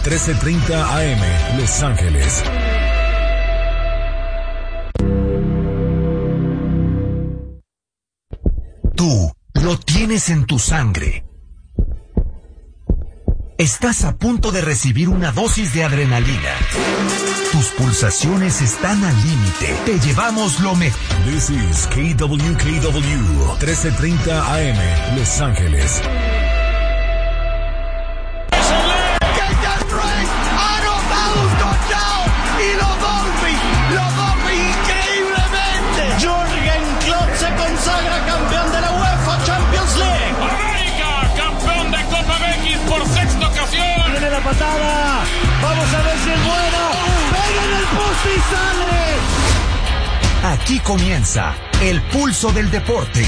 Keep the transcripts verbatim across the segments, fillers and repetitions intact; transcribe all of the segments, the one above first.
trece treinta A M, Los Ángeles. Tú lo tienes en tu sangre. Estás a punto de recibir una dosis de adrenalina. Tus pulsaciones están al límite. Te llevamos lo mejor. This is K W K W, trece treinta A M, Los Ángeles. Patada, vamos a ver si es bueno, pega en el poste y sale. Aquí comienza el pulso del deporte.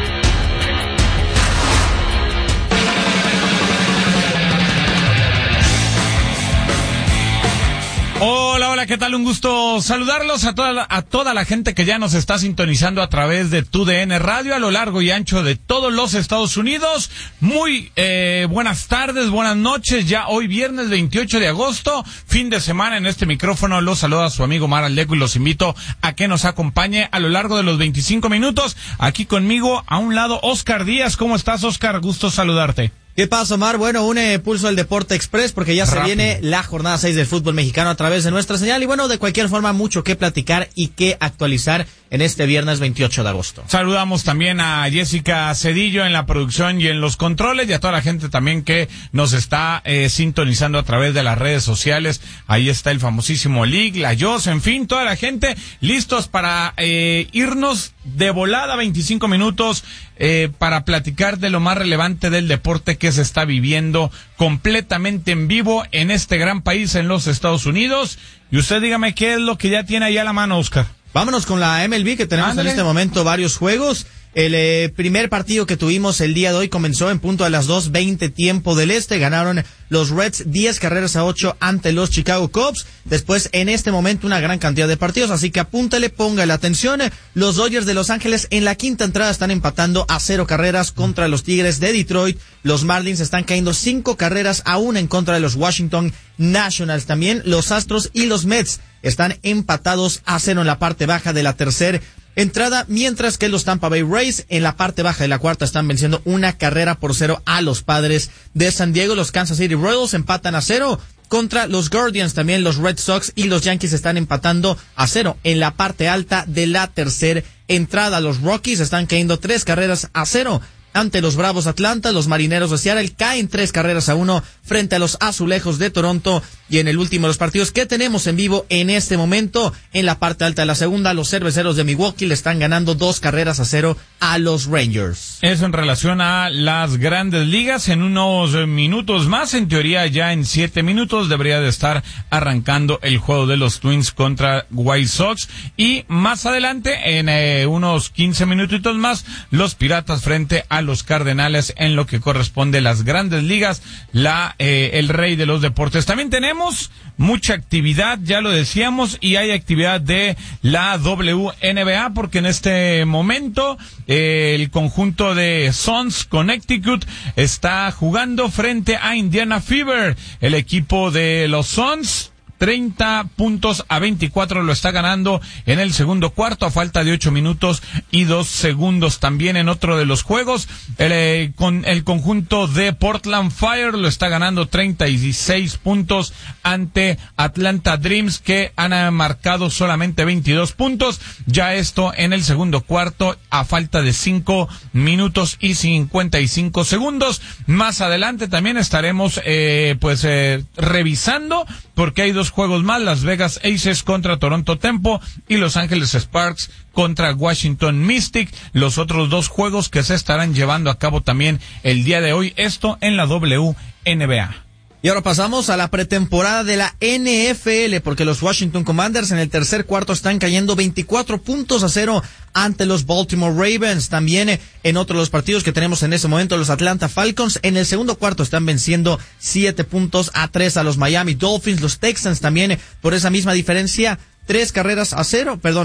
Hola, hola, ¿qué tal? Un gusto saludarlos a toda la, a toda la gente que ya nos está sintonizando a través de Tu D N Radio a lo largo y ancho de todos los Estados Unidos. Muy eh, buenas tardes, buenas noches, ya hoy viernes veintiocho de agosto, fin de semana. En este micrófono los saluda su amigo Mar Aldeco y los invito a que nos acompañe a lo largo de los veinticinco minutos. Aquí conmigo, a un lado, Oscar Díaz. ¿Cómo estás, Oscar? Gusto saludarte. ¿Qué pasa, Omar? Bueno, un eh, pulso del Deporte Express porque ya Rápido. Se viene la jornada seis del fútbol mexicano a través de nuestra señal y bueno, de cualquier forma mucho que platicar y que actualizar en este viernes veintiocho de agosto. Saludamos también a Jessica Cedillo en la producción y en los controles y a toda la gente también que nos está eh, sintonizando a través de las redes sociales. Ahí está el famosísimo Lig, la Jos, en fin, toda la gente listos para eh, irnos de volada veinticinco minutos eh, para platicar de lo más relevante del deporte que se está viviendo completamente en vivo en este gran país, en los Estados Unidos. Y usted dígame qué es lo que ya tiene ahí a la mano, Oscar. Vámonos con la M L B, que tenemos Ándale. En este momento varios juegos. El eh, primer partido que tuvimos el día de hoy comenzó en punto a las dos veinte tiempo del este. Ganaron los Reds diez carreras a ocho ante los Chicago Cubs. Después, en este momento, una gran cantidad de partidos, así que apúntale, póngale atención. Los Dodgers de Los Ángeles en la quinta entrada están empatando a cero carreras contra los Tigres de Detroit. Los Marlins están cayendo cinco carreras a una en contra de los Washington Nationals. También los Astros y los Mets están empatados a cero en la parte baja de la tercera entrada, mientras que los Tampa Bay Rays en la parte baja de la cuarta están venciendo una carrera por cero a los Padres de San Diego. Los Kansas City Royals empatan a cero contra los Guardians. También los Red Sox y los Yankees están empatando a cero en la parte alta de la tercera entrada. Los Rockies están cayendo tres carreras a cero ante los Bravos de Atlanta. Los Marineros de Seattle caen tres carreras a uno frente a los Azulejos de Toronto. Y en el último de los partidos que tenemos en vivo en este momento, en la parte alta de la segunda, los Cerveceros de Milwaukee le están ganando dos carreras a cero a los Rangers. Eso en relación a las grandes ligas. En unos minutos más, en teoría ya en siete minutos, debería de estar arrancando el juego de los Twins contra White Sox. Y más adelante, en eh, unos quince minutitos más, los Piratas frente a los Cardenales en lo que corresponde a las grandes ligas, la eh, el rey de los deportes. También tenemos mucha actividad, ya lo decíamos, y hay actividad de la W N B A porque en este momento eh, el conjunto de Suns Connecticut está jugando frente a Indiana Fever. El equipo de los Suns treinta puntos a veinticuatro lo está ganando en el segundo cuarto a falta de ocho minutos y dos segundos. También en otro de los juegos, el, eh, con el conjunto de Portland Fire lo está ganando treinta y seis puntos ante Atlanta Dreams, que han marcado solamente veintidós puntos. Ya esto en el segundo cuarto a falta de cinco minutos y cincuenta y cinco segundos. Más adelante también estaremos eh, pues eh, revisando porque hay dos juegos más, Las Vegas Aces contra Toronto Tempo y Los Ángeles Sparks contra Washington Mystic, los otros dos juegos que se estarán llevando a cabo también el día de hoy, esto en la W N B A. Y ahora pasamos a la pretemporada de la N F L, porque los Washington Commanders en el tercer cuarto están cayendo veinticuatro puntos a cero ante los Baltimore Ravens. También en otro de los partidos que tenemos en ese momento, los Atlanta Falcons en el segundo cuarto están venciendo siete puntos a tres a los Miami Dolphins. Los Texans también por esa misma diferencia, tres carreras a cero, perdón,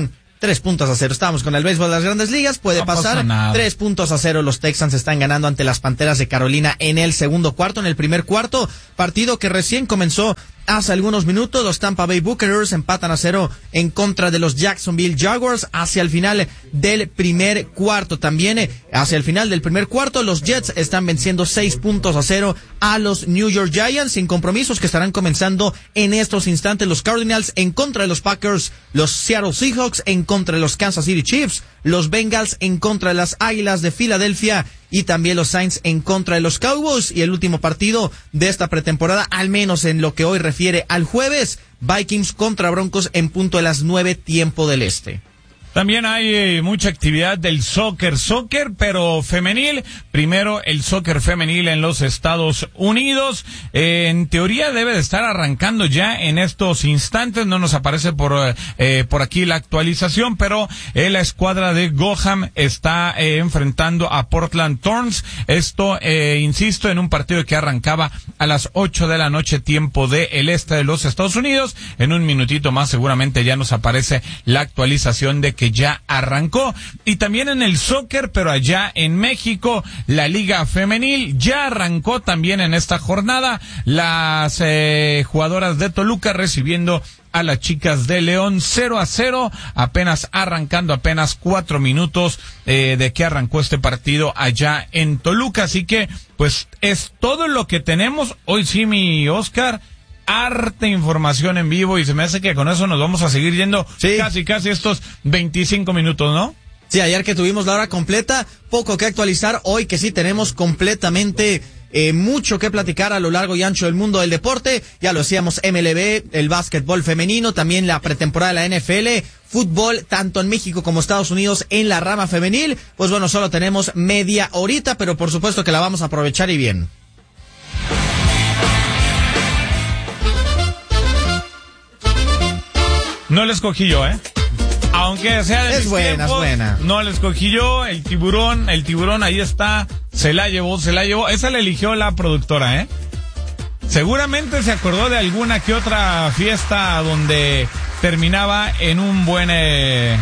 tres puntos a cero. Estamos con el béisbol de las Grandes Ligas, puede no pasar. Pasa nada. Tres puntos a cero, los Texans están ganando ante las Panteras de Carolina en el segundo cuarto, en el primer cuarto, partido que recién comenzó hace algunos minutos. Los Tampa Bay Buccaneers empatan a cero en contra de los Jacksonville Jaguars hacia el final del primer cuarto. También eh, hacia el final del primer cuarto, los Jets están venciendo seis puntos a cero a los New York Giants, sin compromisos que estarán comenzando en estos instantes. Los Cardinals en contra de los Packers, los Seattle Seahawks en contra de los Kansas City Chiefs, los Bengals en contra de las Águilas de Filadelfia y también los Saints en contra de los Cowboys. Y el último partido de esta pretemporada, al menos en lo que hoy refiere al jueves, Vikings contra Broncos en punto de las nueve, tiempo del este. También hay eh, mucha actividad del soccer, soccer, pero femenil. Primero, el soccer femenil en los Estados Unidos. Eh, en teoría debe de estar arrancando ya en estos instantes. No nos aparece por eh, por aquí la actualización, pero eh, la escuadra de Goham está eh, enfrentando a Portland Thorns. Esto, eh, insisto, en un partido que arrancaba a las ocho de la noche, tiempo del este de los Estados Unidos. En un minutito más seguramente ya nos aparece la actualización de que ya arrancó. Y también en el soccer, pero allá en México, la Liga Femenil ya arrancó también en esta jornada. Las eh, jugadoras de Toluca recibiendo a las chicas de León cero a cero, apenas arrancando, apenas cuatro minutos eh, de que arrancó este partido allá en Toluca. Así que, pues, es todo lo que tenemos. Hoy sí, mi Oscar, harta información en vivo, y se me hace que con eso nos vamos a seguir yendo sí. casi casi estos veinticinco minutos, ¿no? Sí, ayer que tuvimos la hora completa, poco que actualizar. Hoy que sí tenemos completamente eh, mucho que platicar a lo largo y ancho del mundo del deporte. Ya lo decíamos, M L B, el básquetbol femenino, también la pretemporada de la N F L, fútbol tanto en México como Estados Unidos en la rama femenil. Pues bueno, solo tenemos media horita, pero por supuesto que la vamos a aprovechar y bien. No la escogí yo, ¿eh? Aunque sea de Es buena, tiempos, es buena. No la escogí yo, el tiburón, el tiburón ahí está, se la llevó, se la llevó. Esa la eligió la productora, ¿eh? Seguramente se acordó de alguna que otra fiesta donde terminaba en un buen eh,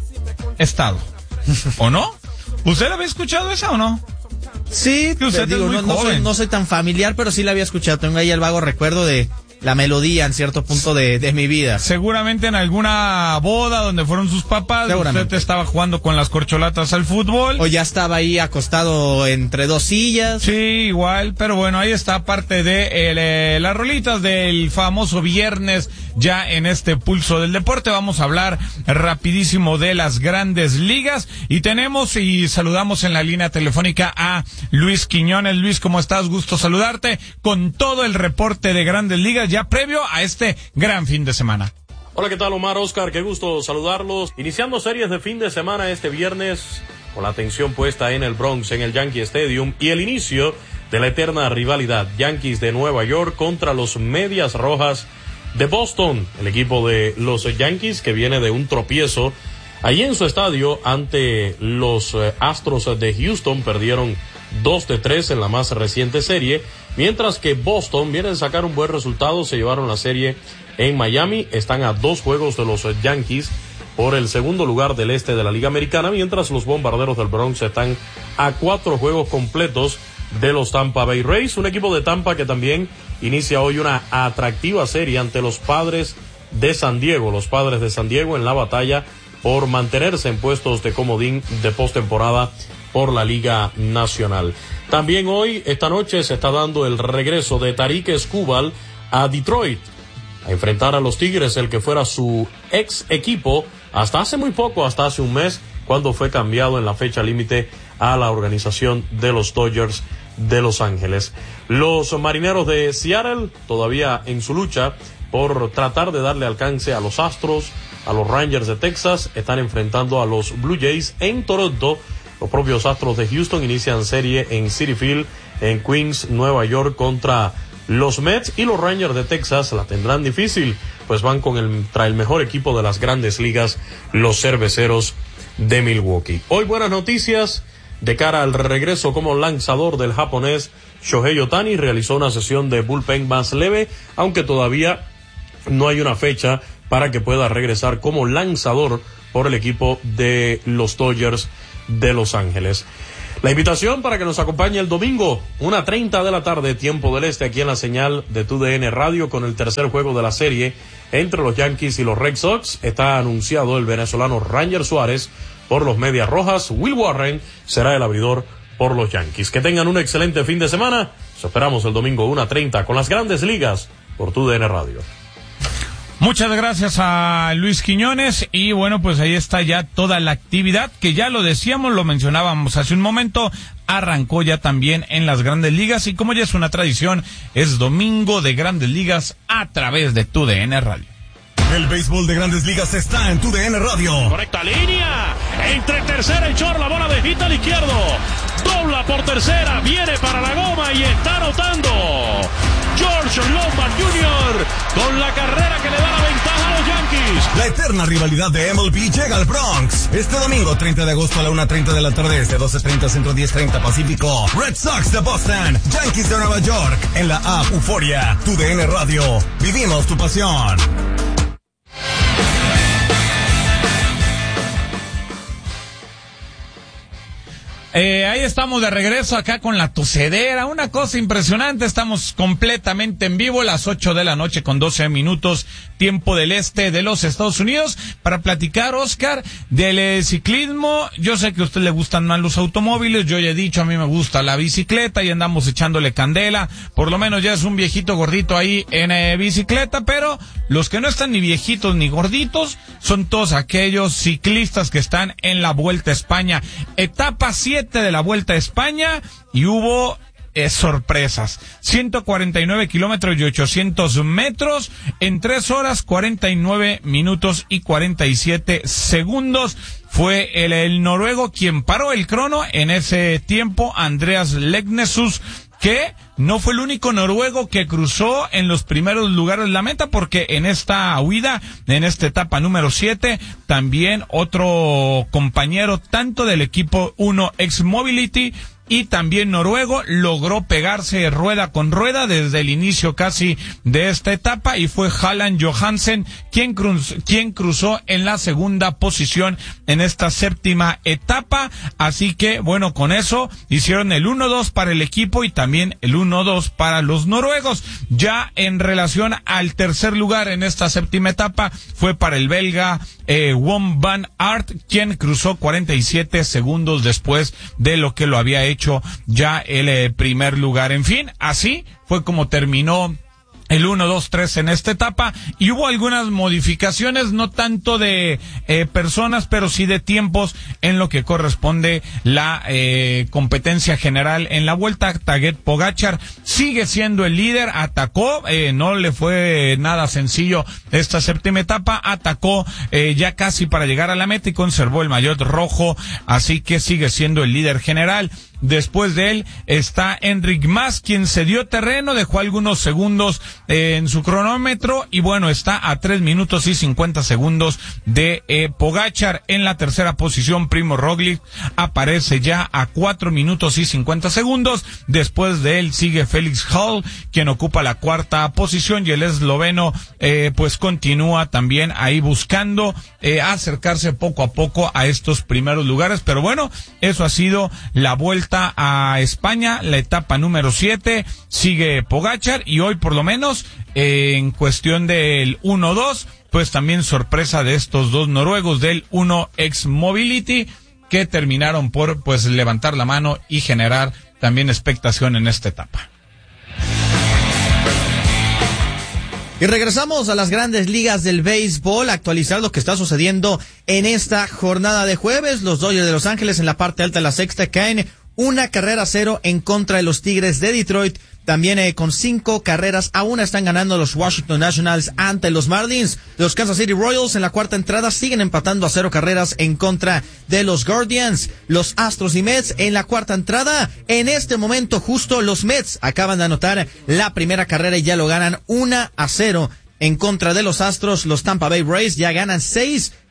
estado. ¿O no? ¿Usted la había escuchado esa o no? Sí, que usted digo, es muy no, no, soy, no soy tan familiar, pero sí la había escuchado. Tengo ahí el vago recuerdo de la melodía en cierto punto de, de mi vida. Seguramente en alguna boda donde fueron sus papás, usted estaba jugando con las corcholatas al fútbol. O ya estaba ahí acostado entre dos sillas. Sí, igual, pero bueno, ahí está parte de el, eh, las rolitas del famoso viernes ya en este pulso del deporte. Vamos a hablar rapidísimo de las Grandes Ligas y tenemos y saludamos en la línea telefónica a Luis Quiñones. Luis, ¿cómo estás? Gusto saludarte con todo el reporte de Grandes Ligas ya previo a este gran fin de semana. Hola, ¿qué tal, Omar, Oscar? Qué gusto saludarlos. Iniciando series de fin de semana este viernes con la atención puesta en el Bronx, en el Yankee Stadium y el inicio de la eterna rivalidad Yankees de Nueva York contra los Medias Rojas de Boston. El equipo de los Yankees que viene de un tropiezo allí en su estadio ante los eh, Astros de Houston, perdieron dos de tres en la más reciente serie, mientras que Boston viene de sacar un buen resultado, se llevaron la serie en Miami, están a dos juegos de los Yankees por el segundo lugar del este de la Liga Americana, mientras los Bombarderos del Bronx están a cuatro juegos completos de los Tampa Bay Rays, un equipo de Tampa que también inicia hoy una atractiva serie ante los Padres de San Diego, los Padres de San Diego en la batalla por mantenerse en puestos de comodín de postemporada por la Liga Nacional. También hoy, esta noche, se está dando el regreso de Tarik Skubal a Detroit a enfrentar a los Tigres, el que fuera su ex equipo hasta hace muy poco, hasta hace un mes, cuando fue cambiado en la fecha límite a la organización de los Dodgers de Los Ángeles. Los Marineros de Seattle todavía en su lucha por tratar de darle alcance a los Astros, a los Rangers de Texas, están enfrentando a los Blue Jays en Toronto. Los propios Astros de Houston inician serie en Citi Field, en Queens, Nueva York, contra los Mets, y los Rangers de Texas la tendrán difícil, pues van con el, tra el mejor equipo de las Grandes Ligas, los Cerveceros de Milwaukee. Hoy buenas noticias de cara al regreso como lanzador del japonés Shohei Ohtani. Realizó una sesión de bullpen más leve, aunque todavía no hay una fecha para que pueda regresar como lanzador por el equipo de los Dodgers de Los Ángeles. La invitación para que nos acompañe el domingo, una treinta de la tarde, tiempo del este, aquí en la señal de T U D N Radio, con el tercer juego de la serie entre los Yankees y los Red Sox. Está anunciado el venezolano Ranger Suárez por los Medias Rojas. Will Warren será el abridor por los Yankees. Que tengan un excelente fin de semana. Nos esperamos el domingo una treinta con las Grandes Ligas por T U D N Radio. Muchas gracias a Luis Quiñones y bueno, pues ahí está ya toda la actividad que ya lo decíamos, lo mencionábamos hace un momento, arrancó ya también en las Grandes Ligas y como ya es una tradición, es domingo de Grandes Ligas a través de T U D N Radio. El béisbol de Grandes Ligas está en T U D N Radio. Correcta línea, entre tercera y short, la bola de hit al izquierdo, dobla por tercera, viene para la goma y está anotando George Lombard junior con la carrera que le da la ventaja a los Yankees. La eterna rivalidad de M L B llega al Bronx. Este domingo, treinta de agosto a la una treinta de la tarde, desde doce treinta Centro, diez treinta Pacífico. Red Sox de Boston, Yankees de Nueva York, en la app Euforia. T U D N Radio, vivimos tu pasión. Eh, ahí estamos de regreso acá con la tosedera, una cosa impresionante, estamos completamente en vivo, las ocho de la noche con doce minutos, tiempo del este de los Estados Unidos, para platicar, Oscar, del eh, ciclismo. Yo sé que a usted le gustan más los automóviles, yo ya he dicho, a mí me gusta la bicicleta y andamos echándole candela, por lo menos ya es un viejito gordito ahí en eh, bicicleta, pero los que no están ni viejitos ni gorditos son todos aquellos ciclistas que están en la Vuelta a España, etapa siete de la Vuelta a España, y hubo eh, sorpresas. ciento cuarenta y nueve kilómetros y ochocientos metros en tres horas, cuarenta y nueve minutos y cuarenta y siete segundos. Fue el, el noruego quien paró el crono en ese tiempo, Andreas Legnesus, que no fue el único noruego que cruzó en los primeros lugares de la meta, porque en esta huida, en esta etapa número siete, también otro compañero tanto del equipo uno X Mobility y también noruego logró pegarse rueda con rueda desde el inicio casi de esta etapa, y fue Halland Johansen quien cruzó, quien cruzó en la segunda posición en esta séptima etapa. Así que bueno, con eso hicieron el uno dos para el equipo y también el uno dos para los noruegos. Ya en relación al tercer lugar en esta séptima etapa fue para el belga eh, Wout van Aert, quien cruzó cuarenta y siete segundos después de lo que lo había hecho ya el eh, primer lugar. En fin, así fue como terminó el uno, dos, tres en esta etapa, y hubo algunas modificaciones, no tanto de eh, personas, pero sí de tiempos en lo que corresponde la eh, competencia general en la vuelta. Tadej Pogačar sigue siendo el líder, atacó, eh, no le fue nada sencillo esta séptima etapa, atacó eh, ya casi para llegar a la meta y conservó el maillot rojo, así que sigue siendo el líder general. Después de él está Enric Mas, quien se dio terreno, dejó algunos segundos eh, en su cronómetro, y bueno, está a tres minutos y cincuenta segundos de eh, Pogačar. En la tercera posición, Primo Roglic aparece ya a cuatro minutos y cincuenta segundos. Después de él sigue Felix Hall, quien ocupa la cuarta posición, y el esloveno eh, pues continúa también ahí buscando eh, acercarse poco a poco a estos primeros lugares. Pero bueno, eso ha sido la Vuelta a España, la etapa número siete, sigue Pogačar, y hoy por lo menos eh, en cuestión del uno dos, pues también sorpresa de estos dos noruegos del uno X Mobility, que terminaron por pues levantar la mano y generar también expectación en esta etapa. Y regresamos a las Grandes Ligas del béisbol, a actualizar lo que está sucediendo en esta jornada de jueves. Los Dodgers de Los Ángeles en la parte alta de la sexta caen una carrera a cero en contra de los Tigres de Detroit. También eh, con cinco carreras a una están ganando los Washington Nationals ante los Marlins. Los Kansas City Royals en la cuarta entrada siguen empatando a cero carreras en contra de los Guardians. Los Astros y Mets en la cuarta entrada. En este momento justo los Mets acaban de anotar la primera carrera y ya lo ganan una a cero en contra de los Astros. Los Tampa Bay Rays ya ganan seis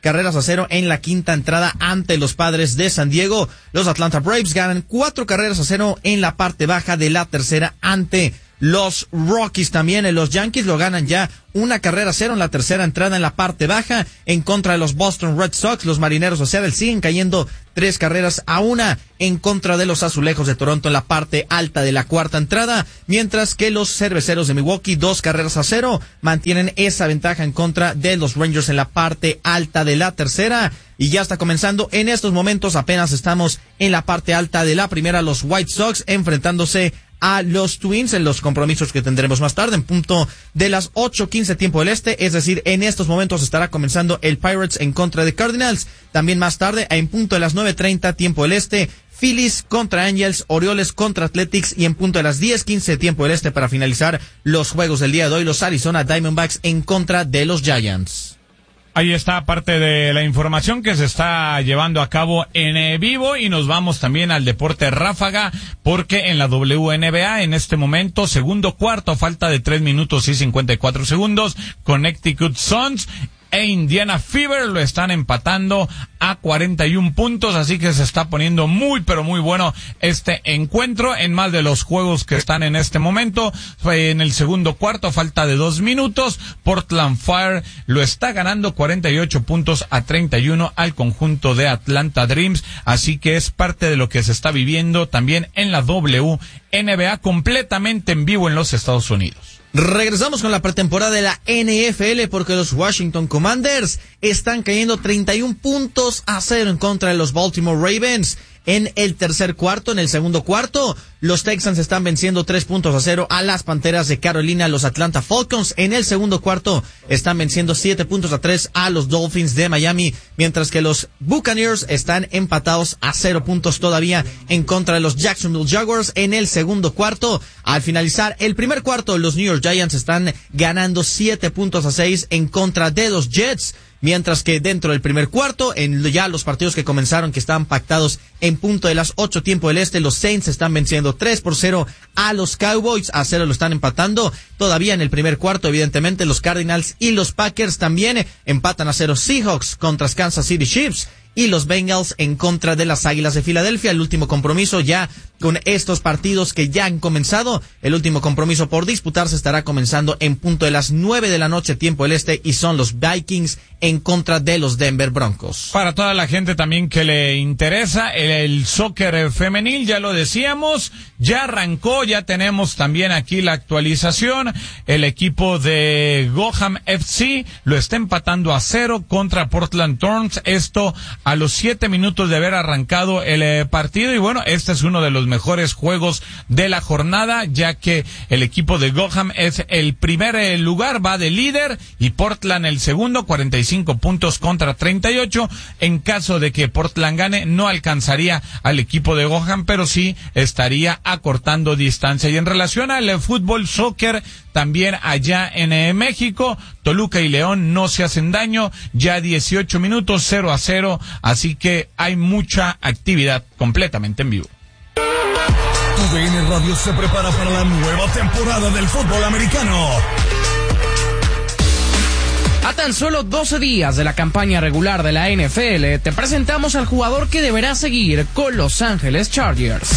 carreras a cero en la quinta entrada ante los Padres de San Diego. Los Atlanta Braves ganan cuatro carreras a cero en la parte baja de la tercera ante los Rockies. También los Yankees lo ganan ya una carrera a cero en la tercera entrada en la parte baja en contra de los Boston Red Sox. Los Marineros de Seattle siguen cayendo tres carreras a una en contra de los Azulejos de Toronto en la parte alta de la cuarta entrada, mientras que los Cerveceros de Milwaukee dos carreras a cero mantienen esa ventaja en contra de los Rangers en la parte alta de la tercera. Y ya está comenzando en estos momentos, apenas estamos en la parte alta de la primera, los White Sox enfrentándose a los Twins en los compromisos que tendremos más tarde en punto de las ocho quince tiempo del este, es decir, en estos momentos estará comenzando el Pirates en contra de Cardinals. También más tarde, en punto de las nueve treinta tiempo del este, Phillies contra Angels, Orioles contra Athletics, y en punto de las diez quince tiempo del este para finalizar los juegos del día de hoy, los Arizona Diamondbacks en contra de los Giants. Ahí está parte de la información que se está llevando a cabo en eh, vivo, y nos vamos también al deporte ráfaga, porque en la W N B A en este momento, segundo cuarto, falta de tres minutos y cincuenta y cuatro segundos, Connecticut Suns e Indiana Fever lo están empatando a cuarenta y un puntos, así que se está poniendo muy pero muy bueno este encuentro. En más de los juegos que están en este momento, en el segundo cuarto, falta de dos minutos, Portland Fire lo está ganando cuarenta y ocho puntos a treinta y uno al conjunto de Atlanta Dreams, así que es parte de lo que se está viviendo también en la W N B A completamente en vivo en los Estados Unidos. Regresamos con la pretemporada de la N F L, porque los Washington Commanders están cayendo treinta y un puntos a cero en contra de los Baltimore Ravens en el tercer cuarto. En el segundo cuarto, los Texans están venciendo tres puntos a cero a las Panteras de Carolina. Los Atlanta Falcons en el segundo cuarto están venciendo siete puntos a tres a los Dolphins de Miami, mientras que los Buccaneers están empatados a cero puntos todavía en contra de los Jacksonville Jaguars en el segundo cuarto. Al finalizar el primer cuarto, los New York Giants están ganando siete puntos a seis en contra de los Jets, mientras que dentro del primer cuarto, en ya los partidos que comenzaron, que estaban pactados en punto de las ocho tiempo del este, los Saints están venciendo tres por cero a los Cowboys, a cero lo están empatando todavía en el primer cuarto. Evidentemente los Cardinals y los Packers también empatan a cero. Seahawks contra Kansas City Chiefs y los Bengals en contra de las Águilas de Filadelfia. El último compromiso ya con estos partidos que ya han comenzado. El último compromiso por disputarse estará comenzando en punto de las nueve de la noche tiempo del este, y son los Vikings en contra de los Denver Broncos. Para toda la gente también que le interesa el, el soccer femenil, ya lo decíamos, ya arrancó, ya tenemos también aquí la actualización. El equipo de Gotham F C lo está empatando a cero contra Portland Thorns, esto a los siete minutos de haber arrancado el eh, partido. Y bueno, este es uno de los mejores juegos de la jornada, ya que el equipo de Gotham es el primer eh, lugar, va de líder, y Portland el segundo, cuarenta y cinco puntos contra treinta y ocho. En caso de que Portland gane, no alcanzaría al equipo de Gotham, pero sí estaría acortando distancia. Y en relación al eh, fútbol soccer, también allá en eh, México, Toluca y León no se hacen daño, ya dieciocho minutos, cero a cero, así que hay mucha actividad completamente en vivo. Tu D N Radio se prepara para la nueva temporada del fútbol americano. A tan solo doce días de la campaña regular de la N F L, te presentamos al jugador que deberá seguir con Los Ángeles Chargers.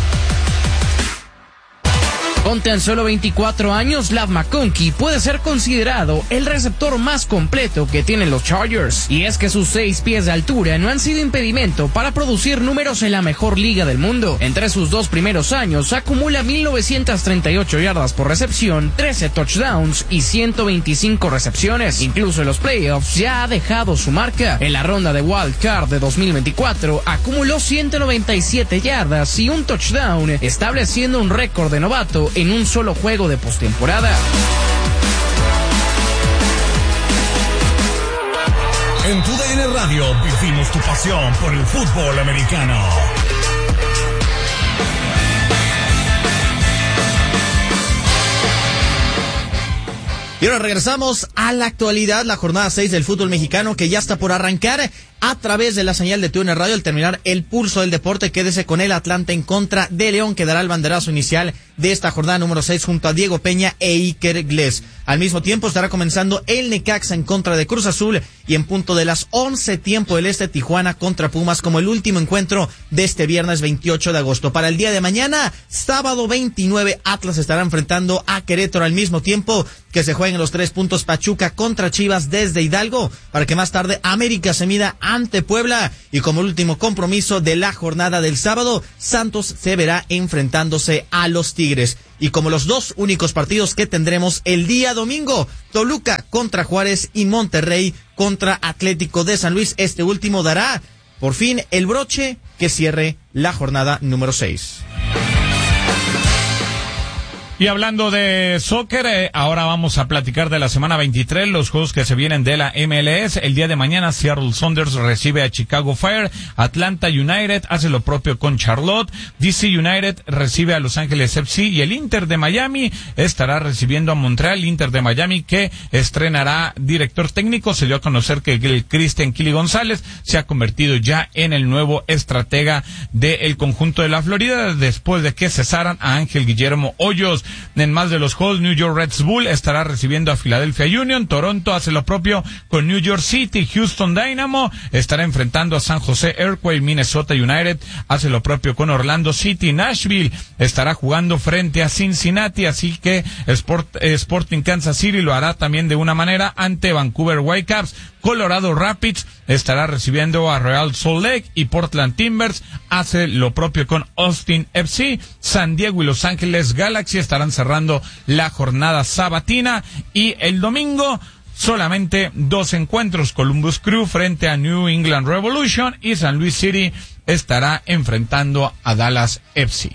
Con tan solo veinticuatro años, Ladd McConkey puede ser considerado el receptor más completo que tienen los Chargers. Y es que sus seis pies de altura no han sido impedimento para producir números en la mejor liga del mundo. Entre sus dos primeros años, acumula mil novecientas treinta y ocho yardas por recepción, trece touchdowns y ciento veinticinco recepciones. Incluso en los playoffs ya ha dejado su marca. En la ronda de Wild Card de dos mil veinticuatro, acumuló ciento noventa y siete yardas y un touchdown, estableciendo un récord de novato en un solo juego de postemporada. En tu D N Radio vivimos tu pasión por el fútbol americano. Y ahora regresamos a la actualidad, la jornada seis del fútbol mexicano, que ya está por arrancar a través de la señal de T U D N Radio. Al terminar el pulso del deporte, quédese con el Atlanta en contra de León, que dará el banderazo inicial de esta jornada número seis junto a Diego Peña e Iker Gles. Al mismo tiempo estará comenzando el Necaxa en contra de Cruz Azul, y en punto de las once tiempo del este, Tijuana contra Pumas como el último encuentro de este viernes veintiocho de agosto. Para el día de mañana, sábado veintinueve, Atlas estará enfrentando a Querétaro al mismo tiempo que se jueguen los tres puntos Pachuca contra Chivas desde Hidalgo, para que más tarde América se mida ante Puebla, y como último compromiso de la jornada del sábado, Santos se verá enfrentándose a los Tigres. Y como los dos únicos partidos que tendremos el día domingo, Toluca contra Juárez y Monterrey contra Atlético de San Luis. Este último dará por fin el broche que cierre la jornada número seis. Y hablando de soccer, eh, ahora vamos a platicar de la semana veintitrés, los juegos que se vienen de la M L S. El día de mañana, Seattle Sounders recibe a Chicago Fire, Atlanta United hace lo propio con Charlotte, D C United recibe a Los Ángeles F C, y el Inter de Miami estará recibiendo a Montreal. Inter de Miami que estrenará director técnico. Se dio a conocer que el Cristian Kili González se ha convertido ya en el nuevo estratega del conjunto de la Florida, después de que cesaran a Ángel Guillermo Hoyos. En más de los juegos, New York Red Bull estará recibiendo a Philadelphia Union, Toronto hace lo propio con New York City, Houston Dynamo estará enfrentando a San José Earthquake, Minnesota United hace lo propio con Orlando City, Nashville estará jugando frente a Cincinnati, así que Sport, eh, Sporting Kansas City lo hará también de una manera ante Vancouver Whitecaps. Colorado Rapids estará recibiendo a Real Salt Lake, y Portland Timbers hace lo propio con Austin F C. San Diego y Los Ángeles Galaxy estarán cerrando la jornada sabatina, y el domingo solamente dos encuentros: Columbus Crew frente a New England Revolution, y San Luis City estará enfrentando a Dallas F C.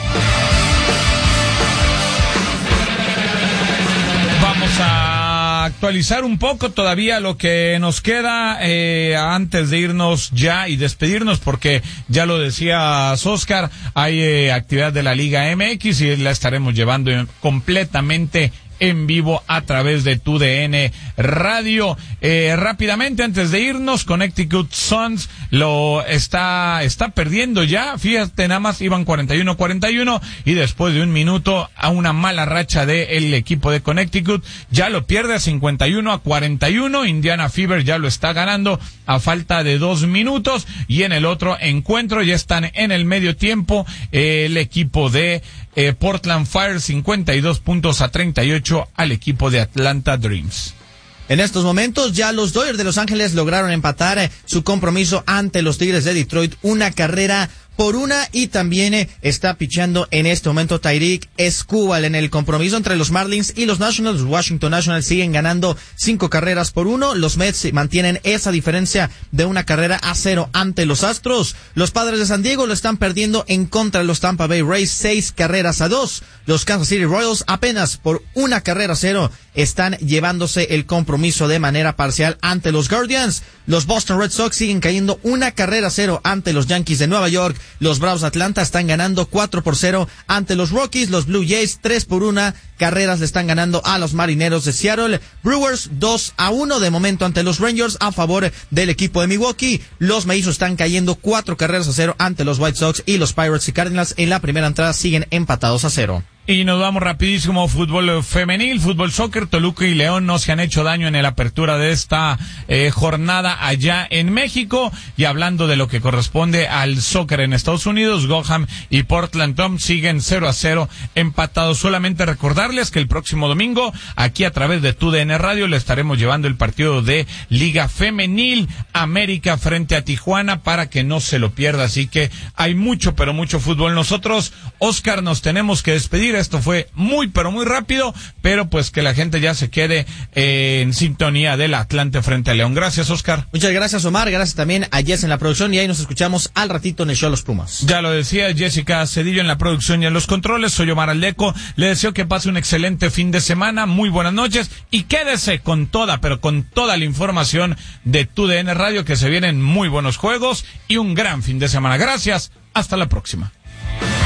Vamos a actualizar un poco todavía lo que nos queda eh, antes de irnos ya y despedirnos, porque ya lo decía Oscar, hay eh, actividad de la Liga M X y la estaremos llevando completamente en vivo a través de T U D N Radio. Eh, rápidamente, antes de irnos, Connecticut Suns lo está, está perdiendo ya. Fíjate, nada más iban cuarenta y uno cuarenta y uno, y después de un minuto, a una mala racha del equipo de Connecticut, ya lo pierde a cincuenta y uno a cuarenta y uno. Indiana Fever ya lo está ganando a falta de dos minutos, y en el otro encuentro ya están en el medio tiempo eh, el equipo de eh, Portland Fire, cincuenta y dos puntos a treinta y ocho al equipo de Atlanta Dreams. En estos momentos ya los Dodgers de Los Ángeles lograron empatar eh, su compromiso ante los Tigres de Detroit, una carrera por una, y también eh, está pichando en este momento Tyreek Skubal. En el compromiso entre los Marlins y los Nationals, los Washington Nationals siguen ganando cinco carreras por uno. Los Mets mantienen esa diferencia de una carrera a cero ante los Astros. Los Padres de San Diego lo están perdiendo en contra de los Tampa Bay Rays, seis carreras a dos. Los Kansas City Royals apenas por una carrera a cero están llevándose el compromiso de manera parcial ante los Guardians. Los Boston Red Sox siguen cayendo una carrera a cero ante los Yankees de Nueva York. Los Bravos de Atlanta están ganando cuatro por cero ante los Rockies. Los Blue Jays tres por una carreras le están ganando a los Marineros de Seattle. Brewers dos a uno de momento ante los Rangers a favor del equipo de Milwaukee. Los Mellizos están cayendo cuatro carreras a cero ante los White Sox, y los Pirates y Cardinals en la primera entrada siguen empatados a cero. Y nos vamos rapidísimo, fútbol femenil, fútbol soccer. Toluca y León no se han hecho daño en la apertura de esta eh, jornada allá en México. Y hablando de lo que corresponde al soccer en Estados Unidos, Gotham y Portland Tom siguen cero a cero empatados. Solamente recordarles que el próximo domingo, aquí a través de T U D N Radio, le estaremos llevando el partido de Liga Femenil, América frente a Tijuana, para que no se lo pierda. Así que hay mucho, pero mucho fútbol. Nosotros, Oscar, nos tenemos que despedir. Esto fue muy, pero muy rápido, pero pues que la gente ya se quede eh, en sintonía del Atlante frente a León. Gracias, Oscar. Muchas gracias, Omar. Gracias también a Jess en la producción, y ahí nos escuchamos al ratito en el show Los Pumas. Ya lo decía Jessica Cedillo en la producción y en los controles. Soy Omar Aldeco. Le deseo que pase un excelente fin de semana. Muy buenas noches, y quédese con toda, pero con toda la información de T U D N Radio, que se vienen muy buenos juegos y un gran fin de semana. Gracias. Hasta la próxima.